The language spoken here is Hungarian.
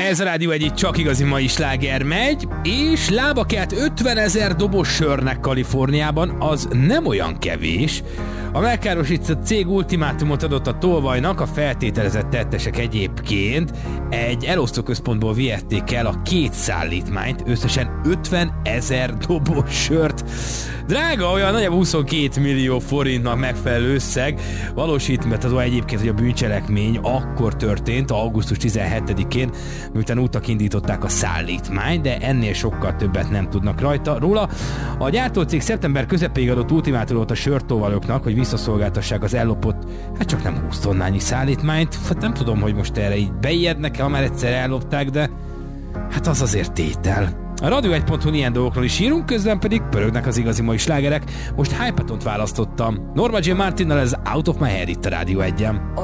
Ez a Rádió Egy csak igazi mai sláger megy, és lába kelt 50 000 dobos sörnek Kaliforniában, az nem olyan kevés. A megkárosított cég ultimátumot adott a tolvajnak, a feltételezett tettesek egyébként egy elosztóközpontból vihették el a 2 szállítmányt, összesen 50 000 dobos sört. Drága, olyan nagyjából 22 millió forintnak megfelelő összeg. Valósítható egyébként, hogy a bűncselekmény akkor történt, augusztus 17-én, miután útnak indították a szállítmányt, de ennél sokkal többet nem tudnak róla. A gyártócég szeptember közepéig adott ultimátumot a sörtóvalóknak, hogy visszaszolgáltassák az ellopott, hát csak nem 20 tonnányi szállítmányt. Hát nem tudom, hogy most erre így beijednek-e, ha már egyszer ellopták, de hát az azért tétel. A Radio 1.hu ilyen dolgokról is írunk, közben pedig pörögnek az igazi mai slágerek. Most Hypatont választottam. Norma J. Martinnal, ez Out of My Head itt a Rádió 1-en.